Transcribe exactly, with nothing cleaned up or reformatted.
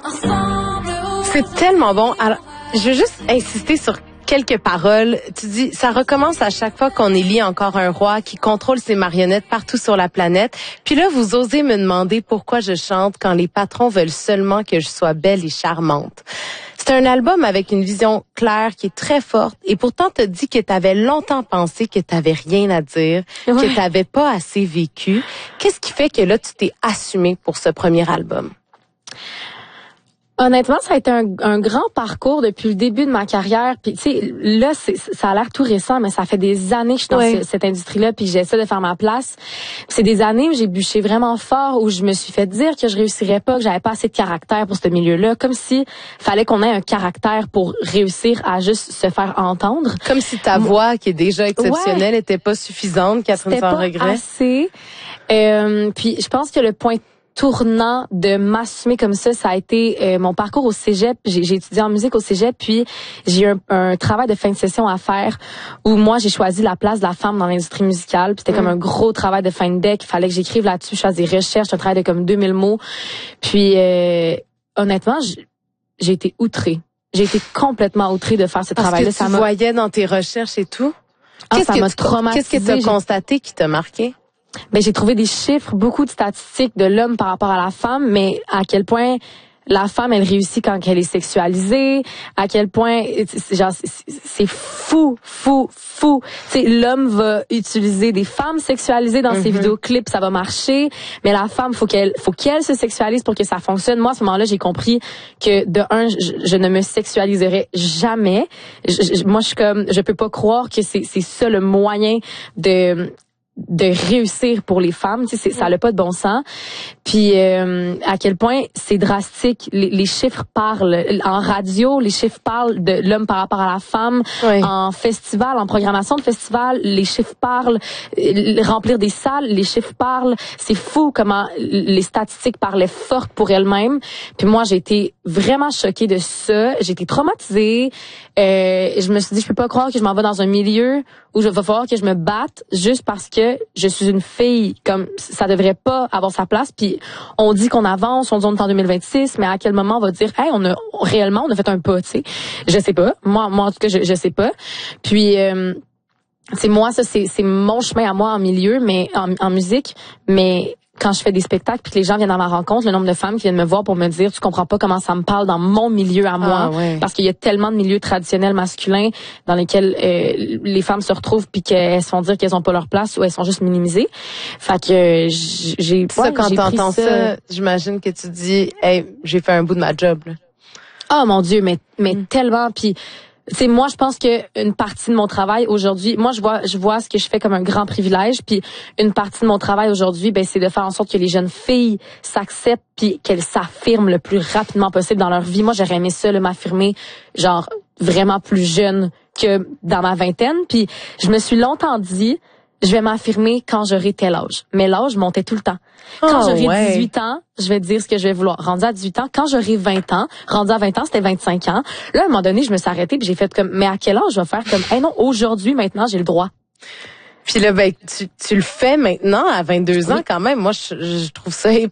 C'est tellement bon. Alors, je veux juste insister sur quelques paroles. Tu dis, ça recommence à chaque fois qu'on élit encore un roi qui contrôle ses marionnettes partout sur la planète. Puis là, vous osez me demander pourquoi je chante quand les patrons veulent seulement que je sois belle et charmante. C'est un album avec une vision claire qui est très forte et pourtant t'as dit que t'avais longtemps pensé que t'avais rien à dire, ouais. que t'avais pas assez vécu. Qu'est-ce qui fait que là, tu t'es assumée pour ce premier album? Honnêtement, ça a été un, un grand parcours depuis le début de ma carrière. Puis, tu sais, là, c'est, ça a l'air tout récent, mais ça fait des années que je suis dans ouais. ce, cette industrie-là, puis j'essaie de faire ma place. Puis c'est des années où j'ai bûché vraiment fort, où je me suis fait dire que je réussirais pas, que j'avais pas assez de caractère pour ce milieu-là, comme si fallait qu'on ait un caractère pour réussir à juste se faire entendre. Comme si ta voix, qui est déjà exceptionnelle, ouais. était pas suffisante, Catherine Sans Regret. C'était pas assez. Euh, puis, je pense que le point tournant de m'assumer comme ça, ça a été euh, mon parcours au cégep. J'ai, j'ai étudié en musique au cégep, puis j'ai eu un, un travail de fin de session à faire où moi, j'ai choisi la place de la femme dans l'industrie musicale. Puis c'était mmh. comme un gros travail de fin de deck. Il fallait que j'écrive là-dessus. Je fasse des recherches, un travail de comme deux mille mots. Puis euh, honnêtement, j'ai été outrée. J'ai été complètement outrée de faire ce Parce travail-là. Que tu ça voyais dans tes recherches et tout? Ah, Qu'est-ce ça que m'a tu, traumatisée. Qu'est-ce que tu as constaté qui t'a marqué? Ben, j'ai trouvé des chiffres, beaucoup de statistiques de l'homme par rapport à la femme, mais à quel point la femme, elle réussit quand elle est sexualisée, à quel point, genre, c'est fou, fou, fou. Tu sais, l'homme va utiliser des femmes sexualisées dans mm-hmm. ses vidéoclips, ça va marcher, mais la femme, faut qu'elle, faut qu'elle se sexualise pour que ça fonctionne. Moi, à ce moment-là, j'ai compris que, de un, je, je ne me sexualiserai jamais. Je, je, moi, je suis comme, je peux pas croire que c'est, c'est ça le moyen de, de réussir pour les femmes, tu sais, ça n'a pas de bon sens. Puis euh, à quel point c'est drastique, les, les chiffres parlent en radio, les chiffres parlent de l'homme par rapport à la femme, oui. en festival, en programmation de festival, les chiffres parlent, remplir des salles, les chiffres parlent. C'est fou comment les statistiques parlaient fortes pour elles-mêmes. Puis moi, j'ai été vraiment choquée de ça, j'ai été traumatisée. Euh, je me suis dit, je peux pas croire que je m'en vais dans un milieu où je va falloir que je me batte juste parce que je suis une fille. Comme ça devrait pas avoir sa place. Puis on dit qu'on avance, on dit on est en deux mille vingt-six, mais à quel moment on va dire, hey, on a réellement on a fait un pas, tu sais. Je sais pas. Moi, moi en tout cas, je, je sais pas. Puis euh, c'est moi, ça c'est c'est mon chemin à moi en milieu, mais en, en musique, mais quand je fais des spectacles puis que les gens viennent à ma rencontre, le nombre de femmes qui viennent me voir pour me dire tu comprends pas comment ça me parle dans mon milieu à moi, ah, ouais. parce qu'il y a tellement de milieux traditionnels masculins dans lesquels euh, les femmes se retrouvent puis qu'elles se font dire qu'elles ont pas leur place ou elles sont juste minimisées. Fait que j'ai ça ouais, quand j'ai t'entends ça, ça j'imagine que tu dis hey, j'ai fait un bout de ma job là. Oh mon Dieu, mais mais mm. tellement puis c'est moi je pense que une partie de mon travail aujourd'hui, moi je vois je vois ce que je fais comme un grand privilège, puis une partie de mon travail aujourd'hui ben c'est de faire en sorte que les jeunes filles s'acceptent puis qu'elles s'affirment le plus rapidement possible dans leur vie. Moi j'aurais aimé ça le m'affirmer genre vraiment plus jeune que dans ma vingtaine, puis je me suis longtemps dit je vais m'affirmer quand j'aurai tel âge. Mais l'âge montait tout le temps. Quand oh, j'aurai ouais. dix-huit ans, je vais dire ce que je vais vouloir. Rendu à dix-huit ans, quand j'aurai vingt ans, rendu à vingt ans, c'était vingt-cinq ans. Là, à un moment donné, je me suis arrêtée puis j'ai fait comme, mais à quel âge je vais faire comme, hey non, aujourd'hui, maintenant, j'ai le droit. Puis là, ben, tu, tu le fais maintenant à vingt-deux oui. ans quand même. Moi, je, je trouve ça